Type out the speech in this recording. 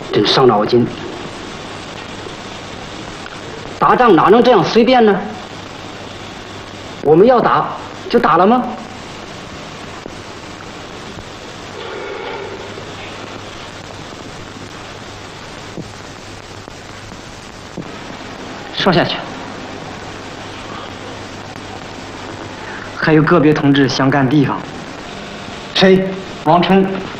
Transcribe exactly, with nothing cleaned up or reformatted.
真伤脑筋。打仗哪能这样随便呢？我们要打就打了吗？说下去。还有个别同志想干地方。谁？王琛。